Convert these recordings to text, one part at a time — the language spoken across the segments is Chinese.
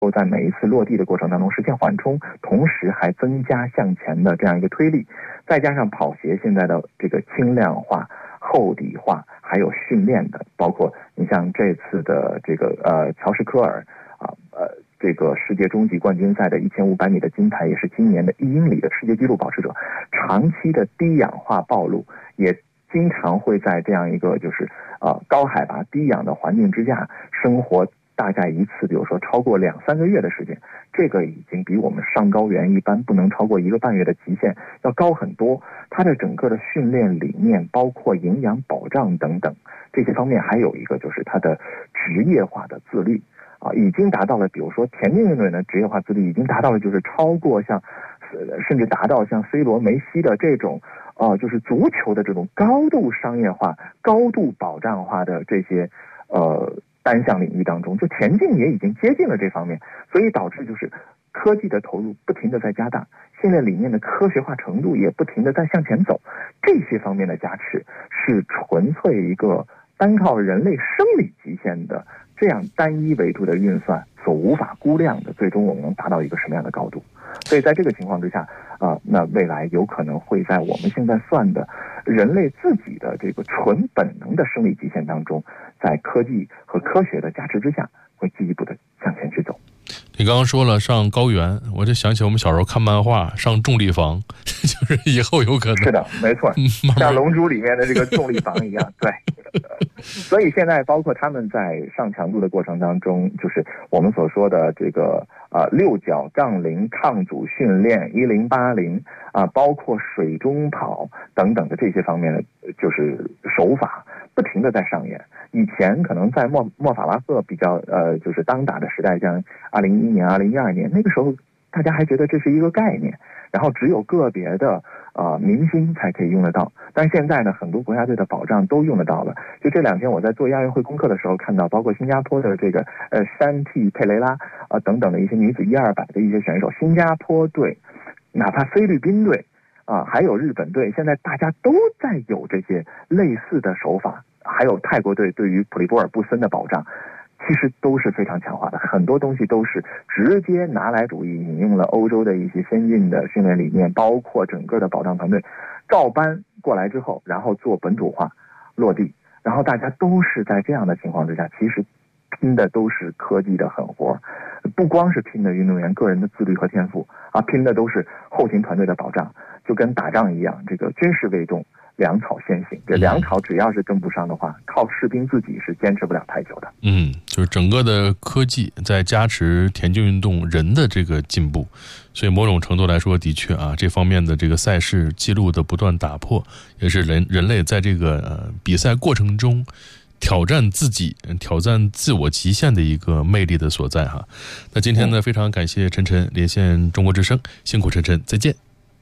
在每一次落地的过程当中实现缓冲，同时还增加向前的这样一个推力，再加上跑鞋现在的这个轻量化、厚底化，还有训练的，包括你像这次的这个乔什科尔这个世界终极冠军赛的1500米的金牌，也是今年的1英里的世界纪录保持者。长期的低氧化暴露，也经常会在这样一个就是高海拔低氧的环境之下生活，大概一次比如说超过2-3个月的时间，这个已经比我们上高原一般不能超过1个半月的极限要高很多。它的整个的训练理念，包括营养保障等等这些方面，还有一个就是它的职业化的自律已经达到了，比如说田径运动员的职业化自律已经达到了，就是超过像甚至达到像 C 罗、梅西的这种就是足球的这种高度商业化、高度保障化的这些单项领域当中，就田径也已经接近了这方面，所以导致就是科技的投入不停的在加大，训练理念的科学化程度也不停的在向前走，这些方面的加持是纯粹一个单靠人类生理极限的这样单一维度的运算所无法估量的，最终我们能达到一个什么样的高度。所以在这个情况之下那未来有可能会在我们现在算的人类自己的这个纯本能的生理极限当中，在科技和科学的加持之下，会进一步的向前去走。 你刚刚说了上高原，我就想起我们小时候看漫画上重力房，就是以后有可能。 是的，没错，像龙珠里面的这个重力房一样。对，所以现在包括他们在上强度的过程当中，就是我们所说的这个6角杠铃抗阻训练1080包括水中跑等等的这些方面的就是手法不停的在上演。以前可能在莫法拉赫比较就是当打的时代，像2011年、2012年那个时候，大家还觉得这是一个概念，然后只有个别的明星才可以用得到。但是现在呢，很多国家队的保障都用得到了。就这2天我在做亚运会功课的时候看到，包括新加坡的这个山 T 佩雷拉等等的一些女子100-200的一些选手，新加坡队，哪怕菲律宾队还有日本队，现在大家都在有这些类似的手法。还有泰国队对于普利波尔布森的保障，其实都是非常强化的，很多东西都是直接拿来主义引用了欧洲的一些先进的训练理念，包括整个的保障团队照搬过来之后，然后做本土化落地，然后大家都是在这样的情况之下，其实拼的都是科技的狠活，不光是拼的运动员个人的自律和天赋拼的都是后勤团队的保障，就跟打仗一样，这个军事为重，粮草先行，这粮草只要是跟不上的话，靠士兵自己是坚持不了太久的。 就是整个的科技在加持田径运动人的这个进步，所以某种程度来说，的确这方面的这个赛事记录的不断打破，也是人类在这个比赛过程中挑战自己、挑战自我极限的一个魅力的所在哈。那今天呢，非常感谢陈晨连线中国之声，辛苦陈晨，再见。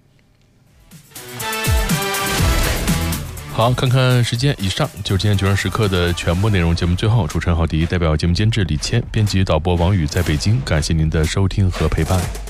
好，看看时间，以上就是今天90时刻的全部内容。节目最后，主持人郝迪代表节目监制李谦，编辑导播王宇在北京，感谢您的收听和陪伴。